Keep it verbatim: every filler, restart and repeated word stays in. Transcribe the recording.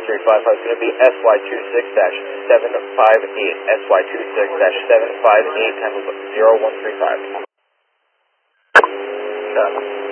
three five five is going to be S Y two six seven five eight. S Y two six seven five eight, time of zero one three five. Got it.